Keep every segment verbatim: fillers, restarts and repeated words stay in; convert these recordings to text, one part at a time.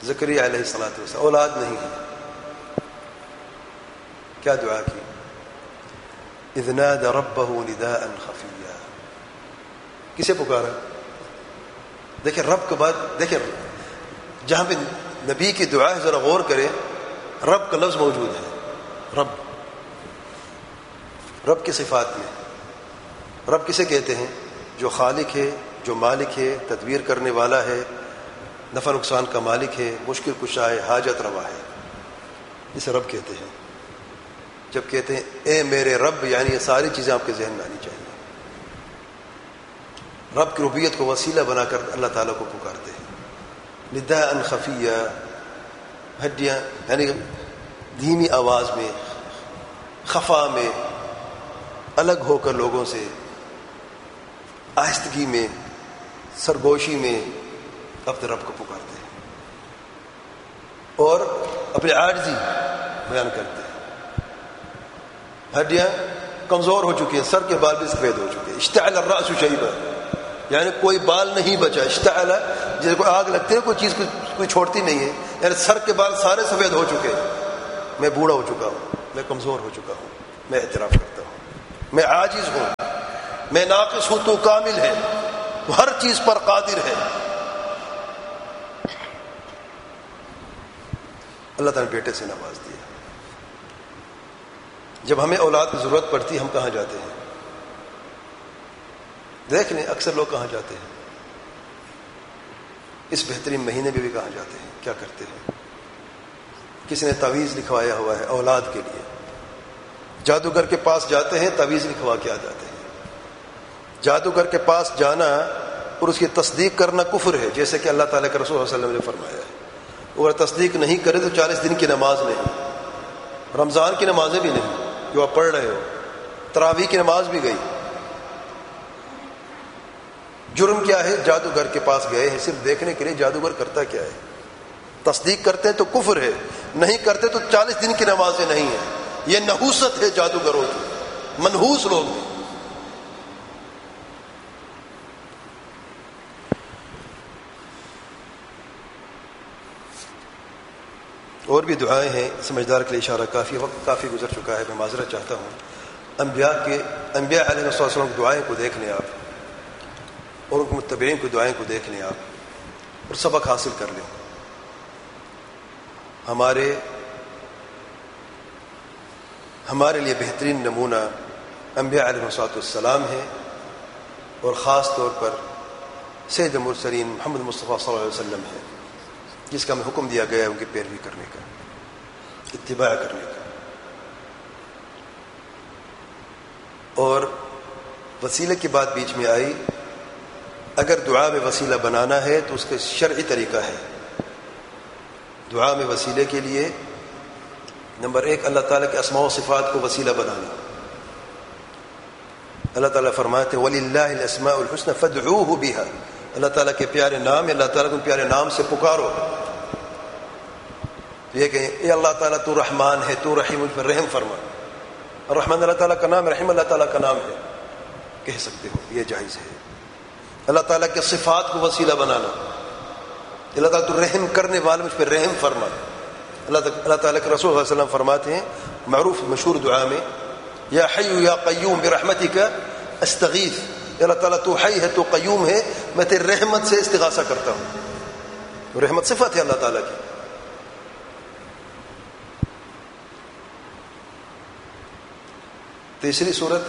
زکریا علیہ الصلوۃ والسلام اولاد نہیں ہے، کیا دعا کی؟ اذ نادى ربه نداء خفيا. کسے پکارا؟ دیکھیں رب کے بعد، دیکھیں جہاں پہ نبی کی دعا ہے ذرا غور کریں، رب کا لفظ موجود ہے. رب رب کی صفات میں رب کسے کہتے ہیں؟ جو خالق ہے، جو مالک ہے، تدبیر کرنے والا ہے، نفع نقصان کا مالک ہے، مشکل کشا ہے، حاجت روا ہے، اسے رب کہتے ہیں. جب کہتے ہیں اے میرے رب، یعنی یہ ساری چیزیں آپ کے ذہن میں آنی چاہیے. رب کی ربوبیت کو وسیلہ بنا کر اللہ تعالیٰ کو پکارتے ہیں. نداء خفیہ، ہڈیاں یعنی دھیمی آواز میں، خفا میں، الگ ہو کر لوگوں سے، آہستگی میں، سرگوشی میں اپنے رب کو پکارتے ہیں اور اپنی عاجزی بیان کرتے ہیں. ہڈیاں کمزور ہو چکی ہیں، سر کے بال بھی سفید ہو چکے ہیں. اشتعل الرأس شیبا، یعنی کوئی بال نہیں بچا. اشتعل جیسے کوئی آگ لگتی ہے، کوئی چیز کوئی چھوڑتی نہیں ہے، یعنی سر کے بال سارے سفید ہو چکے ہیں. میں بوڑھا ہو چکا ہوں، میں کمزور ہو چکا ہوں، میں اعتراف کرتا ہوں، میں عاجز ہوں، میں ناقص ہوں، تو کامل ہے، تو ہر چیز پر قادر ہے. اللہ تعالیٰ نے بیٹے سے نواز دیا. جب ہمیں اولاد کی ضرورت پڑتی ہم کہاں جاتے ہیں؟ دیکھ لیں اکثر لوگ کہاں جاتے ہیں؟ اس بہترین مہینے میں بھی کہاں جاتے ہیں؟ کیا کرتے ہیں؟ کسی نے تعویذ لکھوایا ہوا ہے اولاد کے لیے، جادوگر کے پاس جاتے ہیں، تعویذ لکھوا کے آ جاتے ہیں. جادوگر کے پاس جانا اور اس کی تصدیق کرنا کفر ہے، جیسے کہ اللہ تعالیٰ کے رسول صلی اللہ علیہ وسلم نے فرمایا ہے. اگر تصدیق نہیں کرے تو چالیس دن کی نماز نہیں، رمضان کی نمازیں بھی نہیں جو آپ پڑھ رہے ہو، تراویح کی نماز بھی گئی. جرم کیا ہے؟ جادوگر کے پاس گئے ہیں صرف دیکھنے کے لیے جادوگر کرتا کیا ہے. تصدیق کرتے ہیں تو کفر ہے، نہیں کرتے تو چالیس دن کی نمازیں نہیں ہیں. یہ نحوست ہے جادوگروں کی، منحوس لوگ ہیں. اور بھی دعائیں ہیں، سمجھدار کے لیے اشارہ کافی، وقت کافی گزر چکا ہے، میں معذرت چاہتا ہوں. انبیاء کے انبیاء علیہ السلام کی دعائیں کو دیکھ لیں آپ، اور ان کے متبعین کی دعائیں کو دیکھ لیں آپ، اور سبق حاصل کر لیں. ہمارے ہمارے لیے بہترین نمونہ انبیاء علیہ السلام ہیں، اور خاص طور پر سید المرسلین محمد مصطفیٰ صلی اللہ علیہ وسلم ہے، جس کا ہمیں حکم دیا گیا ہے ان کی پیروی کرنے کا، اتباع کرنے کا. اور وسیلے کی بات بیچ میں آئی. اگر دعا میں وسیلہ بنانا ہے تو اس کا شرعی طریقہ ہے. دعا میں وسیلے کے لیے نمبر ایک اللہ تعالیٰ کے اسماء و صفات کو وسیلہ بنانا. اللہ تعالیٰ فرماتے ہیں وَلِلَّهِ الْأَسْمَاءُ الْحُسْنَى فَادْعُوهُ بِهَا، اللہ تعالیٰ کے پیارے نام ہے، اللہ تعالیٰ کو پیارے نام سے پکارو. یہ کہیں اے اللہ تعالیٰ تو رحمان ہے، تو رحیم، مجھ پر رحم فرما. الرحمن اللہ تعالیٰ کا نام ہے، رحیم اللہ تعالیٰ کا نام ہے، کہہ سکتے ہو، یہ جائز ہے. اللہ تعالیٰ کے صفات کو وسیلہ بنانا، اللہ تعالیٰ تو رحم کرنے والے، مجھ پر رحم فرما. اللہ تعالیٰ کے رسول صلی اللہ علیہ وسلم فرماتے ہیں معروف مشہور دعا میں یا حی یا قیوم برحمتک استغیث، اللہ تعالیٰ تو حی ہے، تو قیوم ہے، میں تیری رحمت سے استغاثہ کرتا ہوں. رحمت صفت ہے اللہ تعالیٰ کی. تیسری صورت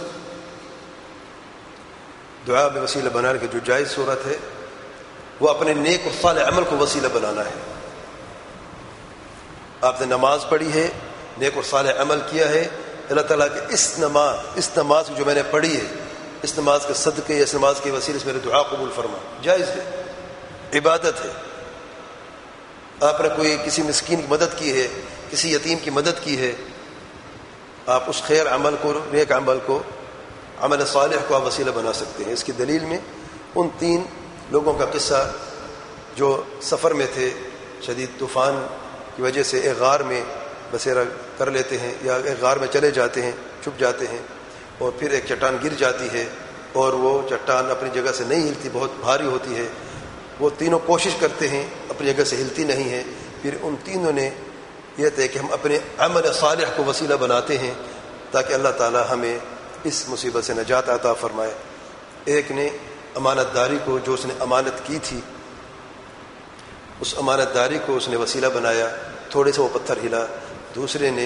دعا میں وسیلہ بنانے کی جو جائز صورت ہے وہ اپنے نیک اور صالح عمل کو وسیلہ بنانا ہے. آپ نے نماز پڑھی ہے، نیک اور صالح عمل کیا ہے، اللہ تعالیٰ کہ اس نماز اس نماز جو میں نے پڑھی ہے، اس نماز کے صدقے یا اس نماز کے وسیلے سے میرے دعا قبول فرما. جائز ہے، عبادت ہے. آپ نے کوئی کسی مسکین کی مدد کی ہے، کسی یتیم کی مدد کی ہے، آپ اس خیر عمل کو، نیک عمل کو، عمل صالح کو آپ وسیلہ بنا سکتے ہیں. اس کی دلیل میں ان تین لوگوں کا قصہ جو سفر میں تھے، شدید طوفان کی وجہ سے ایک غار میں بسیرا کر لیتے ہیں یا ایک غار میں چلے جاتے ہیں، چھپ جاتے ہیں، اور پھر ایک چٹان گر جاتی ہے اور وہ چٹان اپنی جگہ سے نہیں ہلتی، بہت بھاری ہوتی ہے. وہ تینوں کوشش کرتے ہیں، اپنی جگہ سے ہلتی نہیں ہے. پھر ان تینوں نے یہ تھے کہ ہم اپنے عمل صالح کو وسیلہ بناتے ہیں تاکہ اللہ تعالی ہمیں اس مصیبت سے نجات عطا فرمائے. ایک نے امانت داری کو، جو اس نے امانت کی تھی اس امانت داری کو اس نے وسیلہ بنایا، تھوڑے سے وہ پتھر ہلا. دوسرے نے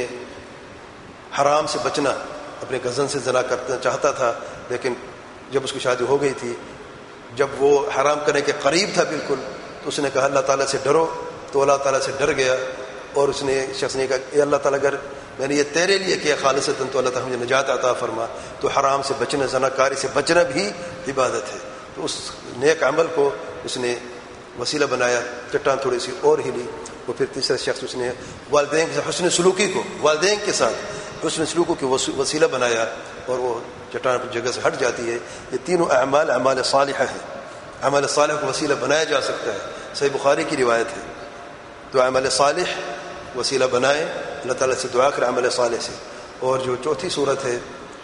حرام سے بچنا، اپنے کزن سے زنا کرنا چاہتا تھا لیکن جب اس کی شادی ہو گئی تھی، جب وہ حرام کرنے کے قریب تھا بالکل، تو اس نے کہا اللہ تعالیٰ سے ڈرو، تو اللہ تعالیٰ سے ڈر گیا. اور اس نے شخص نے کہا اے اللہ تعالیٰ اگر میں نے یہ تیرے لیے کیا خالصتاً تو اللہ تعالیٰ مجھے نجات عطا فرما. تو حرام سے بچنا، زنا کاری سے بچنا بھی عبادت ہے. تو اس نیک عمل کو اس نے وسیلہ بنایا. چٹان تھوڑی سی اور ہلی. وہ پھر تیسرا شخص اس نے والدین کے حسن سلوکی کو، والدین کے ساتھ حسن سلوکی کو وسیلہ بنایا اور وہ چٹان پر جگہ سے ہٹ جاتی ہے. یہ تینوں اعمال اعمال صالحہ ہیں. عمل صالح کو وسیلہ بنایا جا سکتا ہے. صحیح بخاری کی روایت ہے. تو عمل صالح وسیلہ بنائیں، اللہ تعالیٰ سے دعا کریں عمل صالح سے. اور جو چوتھی صورت ہے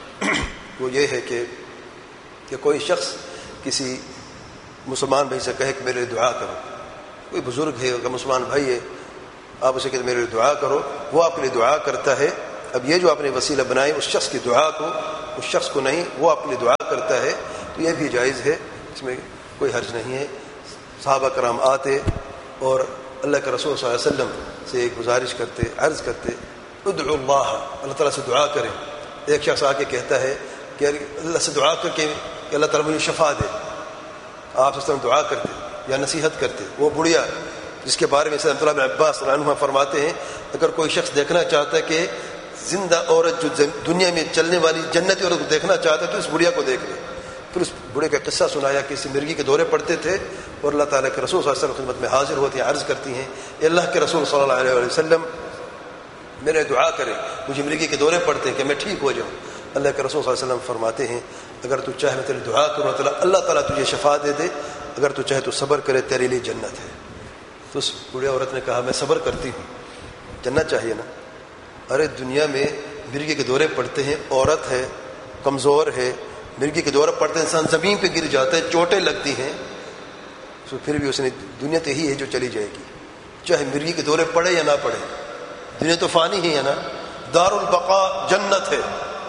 وہ یہ ہے کہ کہ کوئی شخص کسی مسلمان بھائی سے کہے کہ میرے لیے دعا کرو. کوئی بزرگ ہے کہ مسلمان بھائی ہے، آپ اسے کہتے میرے لیے دعا کرو، وہ آپ کے لیے دعا کرتا ہے. اب یہ جو آپ نے وسیلہ بنائے اس شخص کی دعا کو، اس شخص کو نہیں، وہ آپ کے لیے دعا کرتا ہے، تو یہ بھی جائز ہے، اس میں کوئی حرج نہیں ہے. صحابہ کرام آتے اور اللہ کے رسول صلی اللہ علیہ وسلم سے ایک گزارش کرتے، عرض کرتے ادعو اللہ، اللہ تعالیٰ سے دعا کریں. ایک شخص آ کے کہتا ہے کہ اللہ سے دعا کر کے کہ اللہ تعالیٰ مجھے شفا دے. آپ اس طرح دعا کرتے یا نصیحت کرتے. وہ بڑھیا جس کے بارے میں سید عبداللہ بن عباس رضی اللہ عنہ فرماتے ہیں اگر کوئی شخص دیکھنا چاہتا ہے کہ زندہ عورت جو دنیا میں چلنے والی جنتی عورت کو دیکھنا چاہتا ہے تو اس بڑھیا کو دیکھ لے. پھر اس بوڑھے کا قصہ سنایا کہ اس مرغی کے دورے پڑتے تھے اور اللہ تعالیٰ کے رسول صلی اللہ علیہ وسلم خدمت میں حاضر ہوتی ہیں، عرض کرتی ہیں اے اللہ کے رسول صلی اللہ علیہ وسلم میرے دعا کرے، مجھے مرغی کے دورے پڑتے ہیں کہ میں ٹھیک ہو جاؤں. اللہ کے رسول صلی اللہ علیہ وسلم فرماتے ہیں اگر تو چاہے میں تیری دعا کروں اللہ تعالیٰ تجھے شفا دے دے، اگر تو چاہے تو صبر کرے تیرے لیے جنت ہے. تو اس بوڑھی عورت نے کہا میں صبر کرتی ہوں، جنت چاہیے نا. ارے دنیا میں مرغی کے دورے پڑتے ہیں، عورت ہے، کمزور ہے، مرغی کے دورے پڑتے ہیں، انسان زمین پہ گر جاتا ہے، چوٹیں لگتی ہیں، تو پھر بھی اس نے دنیا تو ہی ہے جو چلی جائے گی، چاہے مرغی کے دورے پڑے یا نہ پڑے. دنیا تو فانی ہی ہے نا، دار البقاء جنت ہے.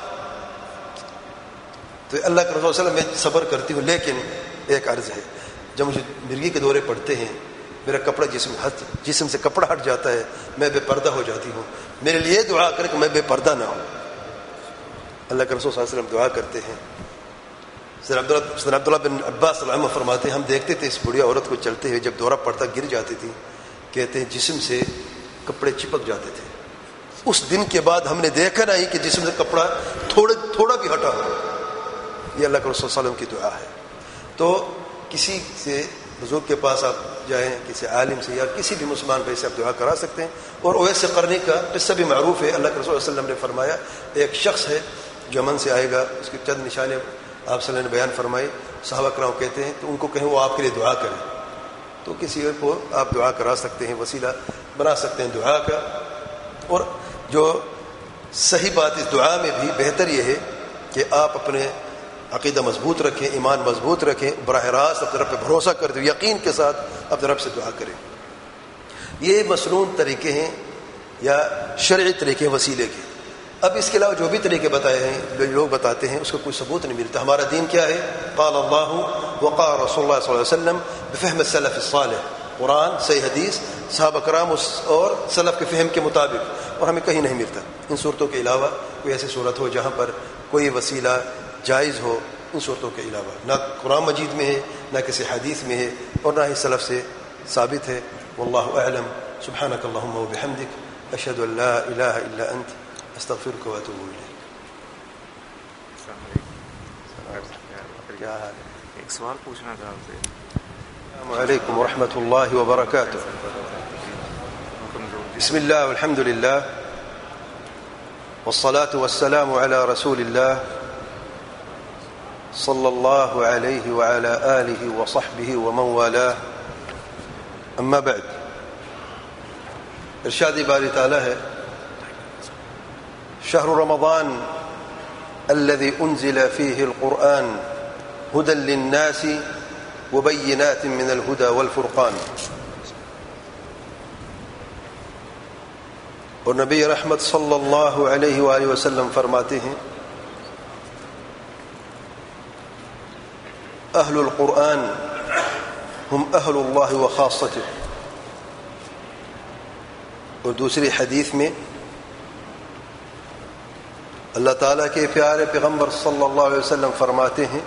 تو اللہ کے رسول صلی اللہ علیہ وسلم میں صبر کرتی ہوں لیکن ایک عرض ہے، جب مجھے مرغی کے دورے پڑتے ہیں میرا کپڑا جسم ہٹ جسم سے کپڑا ہٹ جاتا ہے، میں بے پردہ ہو جاتی ہوں، میرے لیے دعا کر کہ میں بے پردہ نہ ہوں. اللہ کے رسول صلی اللہ علیہ وسلم دعا کرتے ہیں. سید عبداللہ بن عباس رضی اللہ عنہ فرماتے ہیں ہم دیکھتے تھے اس بڑھیا عورت کو چلتے ہوئے، جب دورہ پڑتا گر جاتی تھی، کہتے ہیں جسم سے کپڑے چپک جاتے تھے. اس دن کے بعد ہم نے دیکھا نہیں کہ جسم سے کپڑا تھوڑا تھوڑا بھی ہٹا ہو. یہ اللہ کے رسول صلی اللہ علیہ وسلم کی دعا ہے. تو کسی سے بزرگ کے پاس آپ جائیں، کسی عالم سے یا کسی بھی مسلمان بھائی سے آپ دعا کرا سکتے ہیں. اور اویس قرنی کا قصہ بھی معروف ہے. اللہ کے رسول صلی اللہ علیہ وسلم نے فرمایا ایک شخص ہے جو یمن سے آئے گا، اس کی چند نشانیں آپ صلی اللہ علیہ وسلم نے بیان فرمائی. صحابہ کرام کہتے ہیں تو ان کو کہیں وہ آپ کے لیے دعا کریں. تو کسی اور کو آپ دعا کرا سکتے ہیں، وسیلہ بنا سکتے ہیں دعا کا. اور جو صحیح بات اس دعا میں بھی بہتر یہ ہے کہ آپ اپنے عقیدہ مضبوط رکھیں، ایمان مضبوط رکھیں، براہ راست اپنے رب پہ بھروسہ کرتے ہوئے یقین کے ساتھ اپنے رب سے دعا کریں. یہ مسنون طریقے ہیں یا شرعی طریقے وسیلے کے. اب اس کے علاوہ جو بھی طریقے بتائے ہیں جو لوگ بتاتے ہیں اس کا کوئی ثبوت نہیں ملتا. ہمارا دین کیا ہے؟ قال اللہ وقال رسول اللہ صلی اللہ علیہ وسلم بفہم السلف الصالح، قرآن، صحیح حدیث، صحابہ کرام اور سلف کے فہم کے مطابق، اور ہمیں کہیں نہیں ملتا. ان صورتوں کے علاوہ کوئی ایسی صورت ہو جہاں پر کوئی وسیلہ جائز ہو، ان صورتوں کے علاوہ نہ قرآن مجید میں ہے، نہ کسی حدیث میں ہے، اور نہ ہی سلف سے ثابت ہے. واللہ اعلم. سبحانک اللہم وبحمدک، اشہد ان لا الہ الا انت، استغفرک واتوب الیک. کیا حال ہے؟ ایک سوال پوچھنا تھا آپ سے. السلام علیکم ورحمۃ اللہ وبرکاتہ. بسم اللہ والحمد للہ والصلاة والسلام على رسول اللہ صلی اللہ علیہ وعلى آلہ وصحبہ ومن والاه. اما بعد. ارشاد باری تعالی ہے شهر رمضان الذي أنزل فيه القرآن هدى للناس وبينات من الهدى والفرقان. اور نبی رحمت صلی اللہ علیہ وآلہ وسلم فرماتے ہیں اہل القرآن ہم اہل اللہ و خاصتہ. اور دوسری حدیث میں اللہ تعالیٰ کے پیارے پیغمبر صلی اللہ علیہ وسلم فرماتے ہیں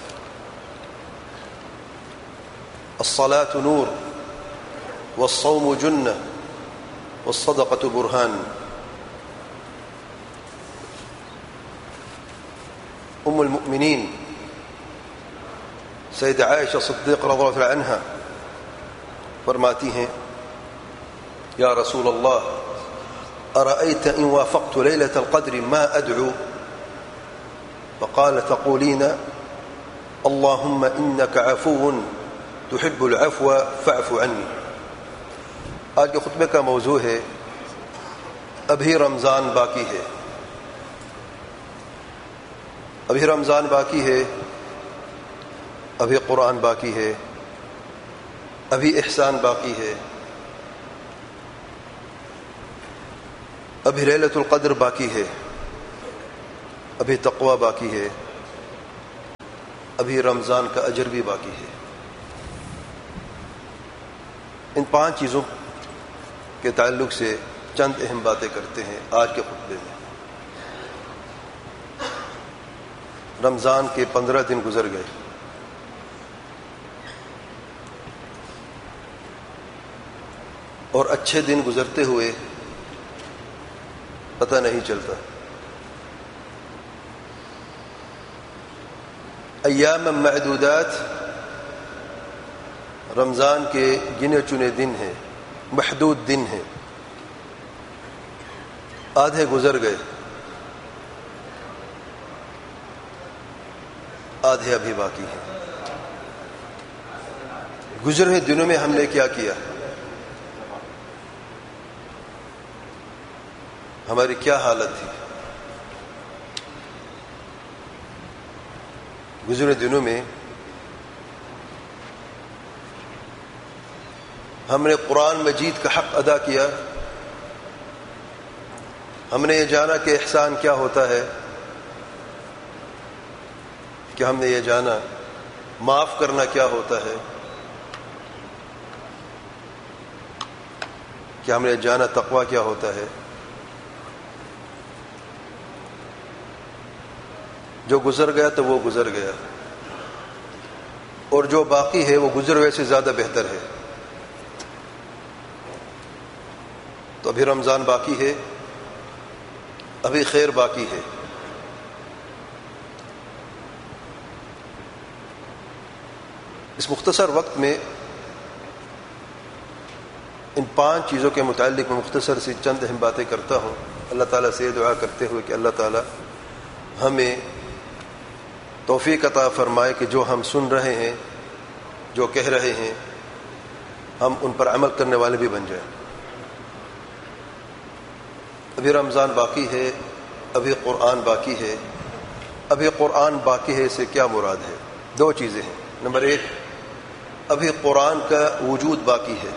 الصلاۃ نور والصوم جنہ والصدقۃ برہان. ام المؤمنین سید عائشہ صدیقہ رضی اللہ عنہا فرماتی ہیں یا رسول اللہ ارأيت إن وافقت ليلة القدر ما أدعو فقال تقولين اللهم إنك عفو تحب العفو فاعف عني. آج کے خطبے کا موضوع ہے ابھی رمضان باقی ہے. ابھی رمضان باقی ہے, ابھی قرآن باقی ہے, ابھی احسان باقی ہے, ابھی لیلۃ القدر باقی ہے, ابھی تقوی باقی ہے, ابھی رمضان کا اجر بھی باقی ہے. ان پانچ چیزوں کے تعلق سے چند اہم باتیں کرتے ہیں آج کے خطبے میں. رمضان کے پندرہ دن گزر گئے, اور اچھے دن گزرتے ہوئے پتہ نہیں چلتا. ایام معدودات رمضان کے گنے چنے دن ہیں, محدود دن ہیں. آدھے گزر گئے, آدھے ابھی باقی ہیں. گزرے ہوئے دنوں میں ہم نے کیا کیا, ہماری کیا حالت تھی. گزرے دنوں میں ہم نے قرآن مجید کا حق ادا کیا, ہم نے یہ جانا کہ احسان کیا ہوتا ہے, کہ ہم نے یہ جانا معاف کرنا کیا ہوتا ہے, کہ ہم نے جانا تقویٰ کیا ہوتا ہے. جو گزر گیا تو وہ گزر گیا, اور جو باقی ہے وہ گزر ہوئے سے زیادہ بہتر ہے. تو ابھی رمضان باقی ہے, ابھی خیر باقی ہے. اس مختصر وقت میں ان پانچ چیزوں کے متعلق میں مختصر سی چند اہم باتیں کرتا ہوں, اللہ تعالیٰ سے دعا کرتے ہوئے کہ اللہ تعالیٰ ہمیں توفیق عطا فرمائے کہ جو ہم سن رہے ہیں, جو کہہ رہے ہیں, ہم ان پر عمل کرنے والے بھی بن جائیں. ابھی رمضان باقی ہے, ابھی قرآن باقی ہے. ابھی قرآن باقی ہے سے کیا مراد ہے؟ دو چیزیں ہیں. نمبر ایک, ابھی قرآن کا وجود باقی ہے,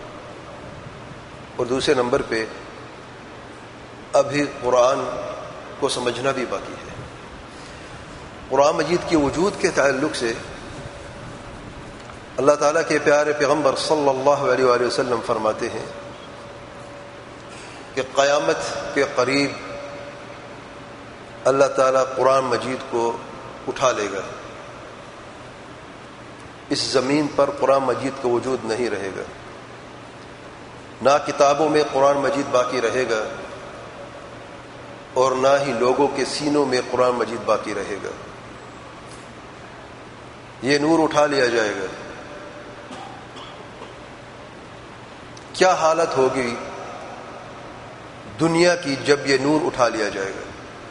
اور دوسرے نمبر پہ ابھی قرآن کو سمجھنا بھی باقی ہے. قرآن مجید کے وجود کے تعلق سے اللہ تعالیٰ کے پیارے پیغمبر صلی اللہ علیہ وآلہ وسلم فرماتے ہیں کہ قیامت کے قریب اللہ تعالیٰ قرآن مجید کو اٹھا لے گا. اس زمین پر قرآن مجید کا وجود نہیں رہے گا, نہ کتابوں میں قرآن مجید باقی رہے گا, اور نہ ہی لوگوں کے سینوں میں قرآن مجید باقی رہے گا. یہ نور اٹھا لیا جائے گا. کیا حالت ہوگی دنیا کی جب یہ نور اٹھا لیا جائے گا؟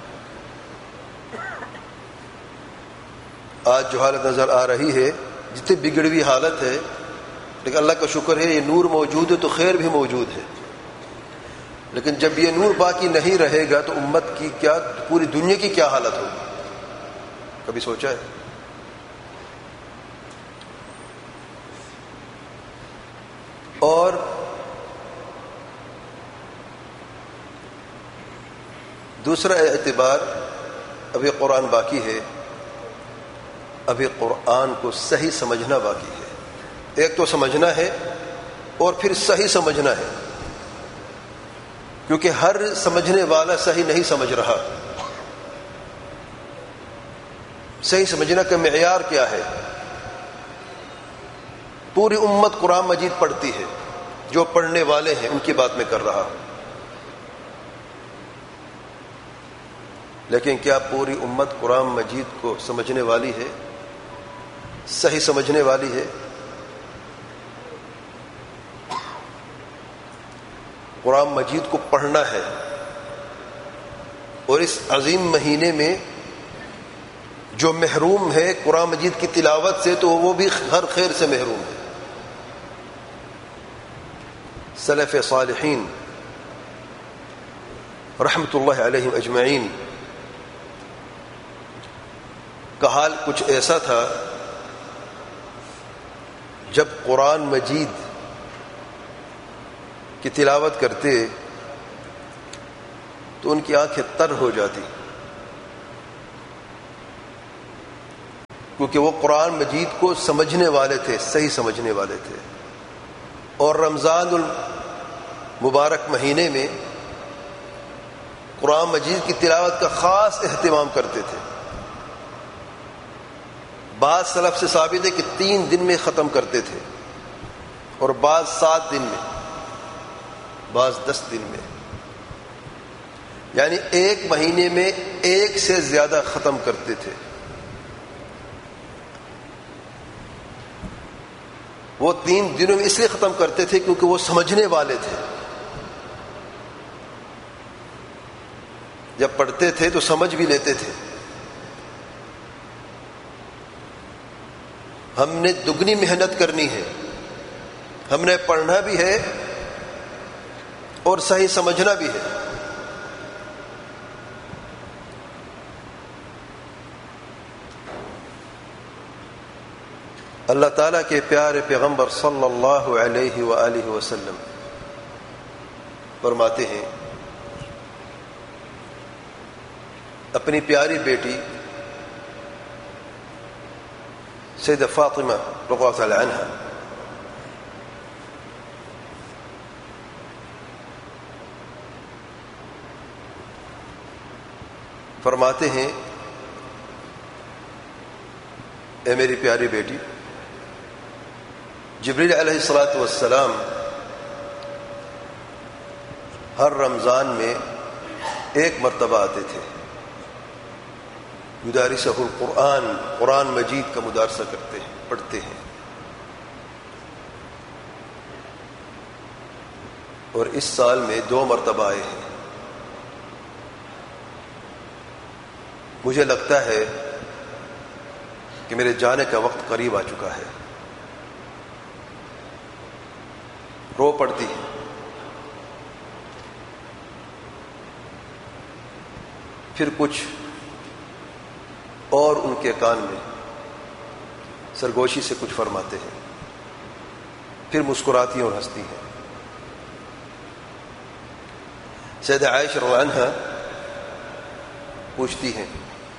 آج جو حالت نظر آ رہی ہے, جتنی بگڑی ہوئی حالت ہے, لیکن اللہ کا شکر ہے یہ نور موجود ہے تو خیر بھی موجود ہے. لیکن جب یہ نور باقی نہیں رہے گا تو امت کی کیا, پوری دنیا کی کیا حالت ہوگی؟ کبھی سوچا ہے؟ اور دوسرا اعتبار، ابھی قرآن باقی ہے، ابھی قرآن کو صحیح سمجھنا باقی ہے۔ ایک تو سمجھنا ہے اور پھر صحیح سمجھنا ہے، کیونکہ ہر سمجھنے والا صحیح نہیں سمجھ رہا۔ صحیح سمجھنا کا معیار کیا ہے؟ پوری امت قرآن مجید پڑھتی ہے، جو پڑھنے والے ہیں ان کی بات میں کر رہا ہوں، لیکن کیا پوری امت قرآن مجید کو سمجھنے والی ہے، صحیح سمجھنے والی ہے؟ قرآن مجید کو پڑھنا ہے، اور اس عظیم مہینے میں جو محروم ہے قرآن مجید کی تلاوت سے، تو وہ بھی ہر خیر سے محروم ہے۔ سلف صالحین رحمت اللہ علیہم اجمعین کا حال کچھ ایسا تھا، جب قرآن مجید کی تلاوت کرتے تو ان کی آنکھیں تر ہو جاتی، کیونکہ وہ قرآن مجید کو سمجھنے والے تھے، صحیح سمجھنے والے تھے، اور رمضان المبارک مہینے میں قرآن مجید کی تلاوت کا خاص اہتمام کرتے تھے۔ بعض سلف سے ثابت ہے کہ تین دن میں ختم کرتے تھے، اور بعض سات دن میں، بعض دس دن میں، یعنی ایک مہینے میں ایک سے زیادہ ختم کرتے تھے۔ وہ تین دنوں میں اس لیے ختم کرتے تھے کیونکہ وہ سمجھنے والے تھے، جب پڑھتے تھے تو سمجھ بھی لیتے تھے۔ ہم نے دگنی محنت کرنی ہے، ہم نے پڑھنا بھی ہے اور صحیح سمجھنا بھی ہے۔ اللہ تعالیٰ کے پیارے پیغمبر صلی اللہ علیہ وآلہ وسلم فرماتے ہیں، اپنی پیاری بیٹی سیدہ فاطمہ رضی اللہ تعالی عنہا فرماتے ہیں، اے میری پیاری بیٹی، جبریل علیہ الصلاۃ والسلام ہر رمضان میں ایک مرتبہ آتے تھے، یدارسہ القرآن، قرآن مجید کا مدارسہ کرتے ہیں، پڑھتے ہیں، اور اس سال میں دو مرتبہ آئے ہیں۔ مجھے لگتا ہے کہ میرے جانے کا وقت قریب آ چکا ہے۔ رو پڑتی ہے۔ پھر کچھ اور ان کے کان میں سرگوشی سے کچھ فرماتے ہیں، پھر مسکراتی ہیں اور ہنستی ہیں۔ سیدہ عائشہ رضی اللہ عنہا پوچھتی ہیں،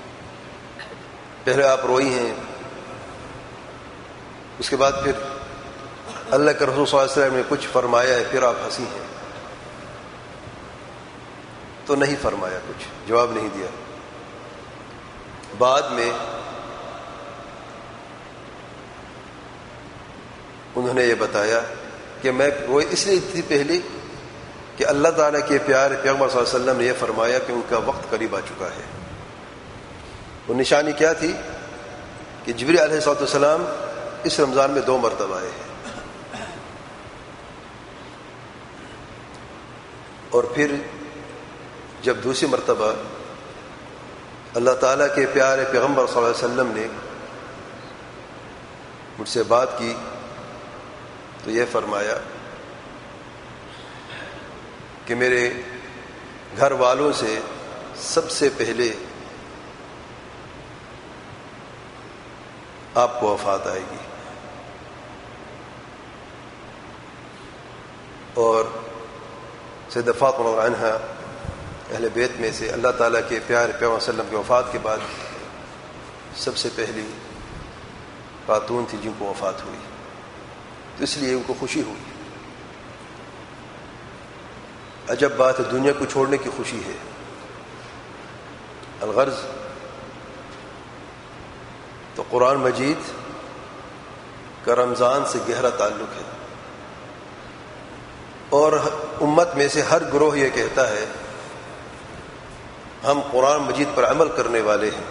پہلے آپ روئی ہیں، اس کے بعد پھر اللہ کے رسول صلی اللہ علیہ وسلم نے کچھ فرمایا ہے، پھر آپ ہنسی ہیں؟ تو نہیں فرمایا، کچھ جواب نہیں دیا۔ بعد میں انہوں نے یہ بتایا کہ میں روئی اس لیے تھی پہلے کہ اللہ تعالیٰ کے پیارے پیغمبر صلی اللہ علیہ وسلم نے یہ فرمایا کہ ان کا وقت قریب آ چکا ہے۔ وہ نشانی کیا تھی کہ جبریل علیہ الصلوۃ والسلام اس رمضان میں دو مرتبہ آئے ہیں، اور پھر جب دوسری مرتبہ اللہ تعالیٰ کے پیارے پیغمبر صلی اللہ علیہ وسلم نے مجھ سے بات کی تو یہ فرمایا کہ میرے گھر والوں سے سب سے پہلے آپ کو وفات آئے گی، اور سیدہ فاطمہ عنہا اہل بیت میں سے اللہ تعالیٰ کے پیارے پیغمبر صلی اللہ علیہ وسلم کی وفات کے بعد سب سے پہلی خاتون تھی جن کو وفات ہوئی، تو اس لیے ان کو خوشی ہوئی۔ عجب بات ہے، دنیا کو چھوڑنے کی خوشی ہے۔ الغرض تو قرآن مجید کا رمضان سے گہرا تعلق ہے، اور امت میں سے ہر گروہ یہ کہتا ہے ہم قرآن مجید پر عمل کرنے والے ہیں۔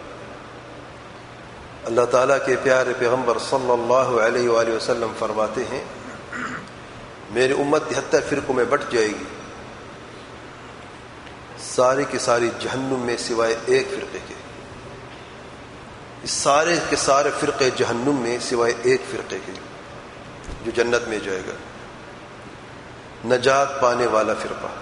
اللہ تعالیٰ کے پیارے پیغمبر صلی اللہ علیہ وآلہ وسلم فرماتے ہیں میری امت تہتر فرقوں میں بٹ جائے گی، ساری کی ساری جہنم میں سوائے ایک فرقے کے، سارے کے سارے فرقے جہنم میں سوائے ایک فرقے کے جو جنت میں جائے گا، نجات پانے والا فرقہ۔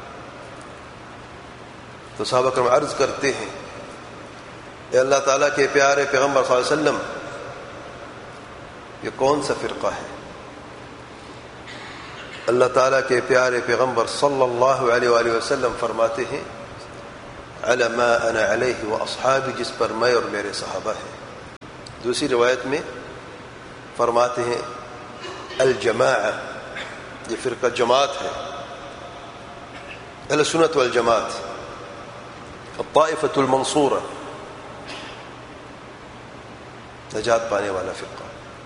تو صحابہ کرام عرض کرتے ہیں اے اللہ تعالیٰ کے پیارے پیغمبر صلی اللہ علیہ وسلم یہ کون سا فرقہ ہے؟ اللہ تعالیٰ کے پیارے پیغمبر صلی اللہ علیہ وآلہ وسلم فرماتے ہیں علی ما انا علیہ واصحابی، جس پر میں اور میرے صحابہ ہیں۔ دوسری روایت میں فرماتے ہیں الجماعہ، یہ فرقہ جماعت ہے، اہل السنت والجماعت، الطائفۃ المنصورہ، نجات پانے والا فرقہ۔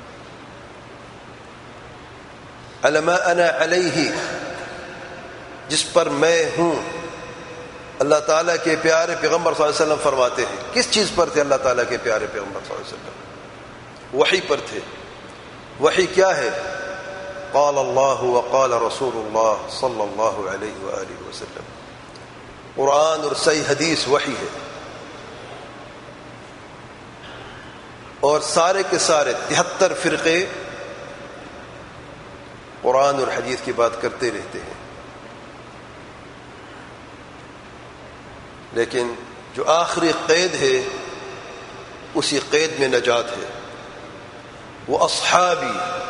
علی ما انا علیہ، جس پر میں ہوں۔ اللہ تعالیٰ کے پیارے پیغمبر صلی اللہ علیہ وسلم فرماتے ہیں کس چیز پر تھے اللہ تعالیٰ کے پیارے پیغمبر صلی اللہ علیہ وسلم؟ وحی پر تھے۔ وحی کیا ہے؟ قال اللہ وقال رسول اللہ صلی اللہ علیہ وآلہ وسلم، قرآن اور صحیح حدیث وحی ہے، اور سارے کے سارے تہتر فرقے قرآن اور حدیث کی بات کرتے رہتے ہیں، لیکن جو آخری قید ہے اسی قید میں نجات ہے۔ وہ اصحابی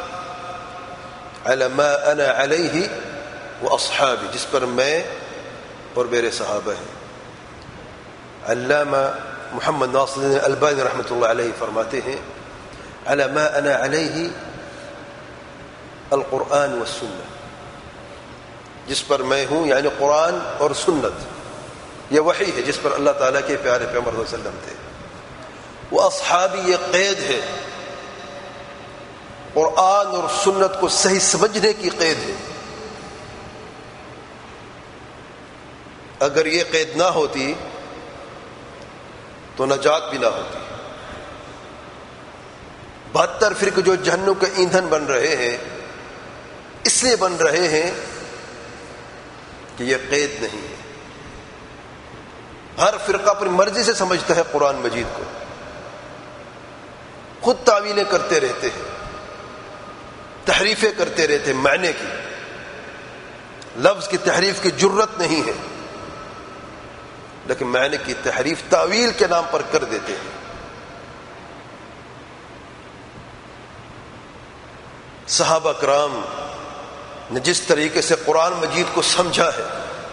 علی ما انا علیہ و اصحابی، جس پر میں اور میرے صحابہ ہیں۔ علامہ محمد ناصر الدین البانی رحمۃ اللہ علیہ فرماتے ہیں علی ما انا علیہ القرآن والسنہ، جس پر میں ہوں یعنی قرآن اور سنت، یہ وحی ہے جس پر اللہ تعالیٰ کے پیارے پیغمبر صلی اللہ علیہ وسلم تھے۔ وہ اصحابی، یہ قید ہے، قرآن اور سنت کو صحیح سمجھنے کی قید ہے۔ اگر یہ قید نہ ہوتی تو نجات بھی نہ ہوتی۔ بہتر فرقے جو جہنم کا ایندھن بن رہے ہیں اس لیے بن رہے ہیں کہ یہ قید نہیں ہے۔ ہر فرقہ اپنی مرضی سے سمجھتا ہے قرآن مجید کو، خود تعویلیں کرتے رہتے ہیں، تحریفیں کرتے رہتے ہیں، معنی کی، لفظ کی تحریف کی جرت نہیں ہے، لیکن معنی کی تحریف تعویل کے نام پر کر دیتے ہیں۔ صحابہ کرام نے جس طریقے سے قرآن مجید کو سمجھا ہے،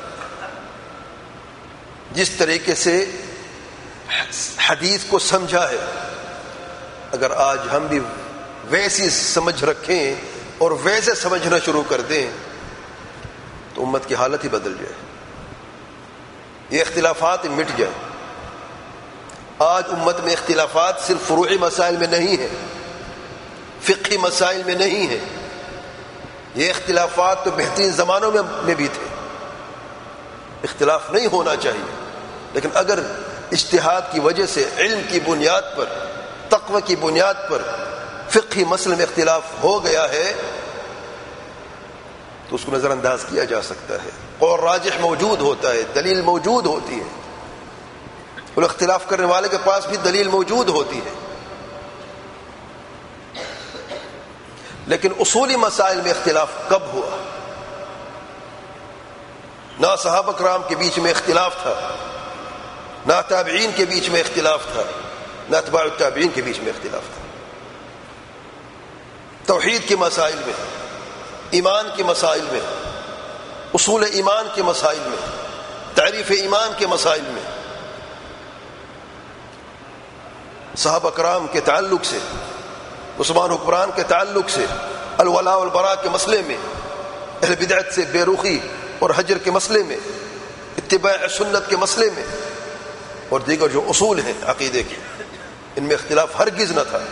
جس طریقے سے حدیث کو سمجھا ہے، اگر آج ہم بھی ویسی سمجھ رکھیں اور ویسے سمجھنا شروع کر دیں تو امت کی حالت ہی بدل جائے، یہ اختلافات مٹ جائیں۔ آج امت میں اختلافات صرف فروعی مسائل میں نہیں ہیں، فقہی مسائل میں نہیں ہیں، یہ اختلافات تو بہترین زمانوں میں بھی تھے۔ اختلاف نہیں ہونا چاہیے، لیکن اگر اجتہاد کی وجہ سے علم کی بنیاد پر، تقوی کی بنیاد پر فقہی مسئلے میں اختلاف ہو گیا ہے تو اس کو نظر انداز کیا جا سکتا ہے، اور راجح موجود ہوتا ہے، دلیل موجود ہوتی ہے، اور اختلاف کرنے والے کے پاس بھی دلیل موجود ہوتی ہے۔ لیکن اصولی مسائل میں اختلاف کب ہوا؟ نہ صحابہ کرام کے بیچ میں اختلاف تھا، نہ تابعین کے بیچ میں اختلاف تھا، نہ اتباع التابعین کے بیچ میں اختلاف تھا۔ توحید کے مسائل میں، ایمان کے مسائل میں، اصول ایمان کے مسائل میں، تعریف ایمان کے مسائل میں، صحابہ کرام کے تعلق سے، عثمان حکمران کے تعلق سے، الولاء والبراء کے مسئلے میں، اہل بدعت سے بے رخی اور حجر کے مسئلے میں، اتباع سنت کے مسئلے میں، اور دیگر جو اصول ہیں عقیدے کے، ان میں اختلاف ہرگز نہ تھا۔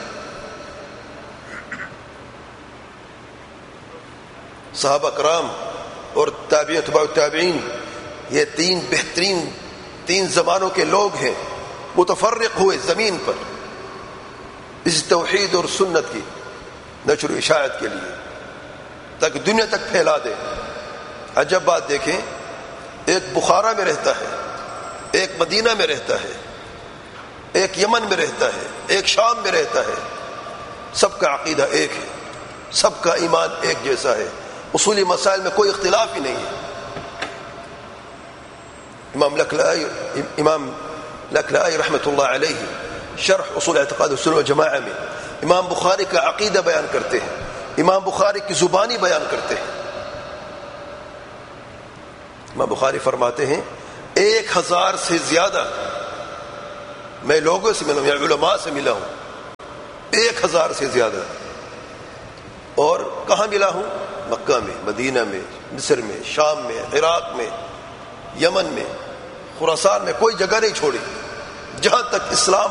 صحابہ کرام اور تابعین تبع التابعین یہ تین بہترین تین زمانوں کے لوگ ہیں، متفرق ہوئے زمین پر اس توحید اور سنت کی نشر و اشاعت کے لیے تاکہ دنیا تک پھیلا دے۔ عجب بات دیکھیں، ایک بخارا میں رہتا ہے، ایک مدینہ میں رہتا ہے، ایک یمن میں رہتا ہے، ایک شام میں رہتا ہے، سب کا عقیدہ ایک ہے، سب کا ایمان ایک جیسا ہے، اصولی مسائل میں کوئی اختلاف ہی نہیں ہے۔ امام لکھلائی امام لکھلائی رحمۃ اللہ علیہ شرح اصول اعتقاد السنہ والجماعہ میں امام بخاری کا عقیدہ بیان کرتے ہیں، امام بخاری کی زبانی بیان کرتے ہیں۔ امام بخاری فرماتے ہیں ایک ہزار سے زیادہ میں لوگوں سے ملا ہوں، یا علماء سے ملا ہوں، ایک ہزار سے زیادہ، اور کہاں ملا ہوں؟ مکہ میں، مدینہ میں، مصر میں، شام میں، عراق میں، یمن میں، خراسان میں، کوئی جگہ نہیں چھوڑی جہاں تک اسلام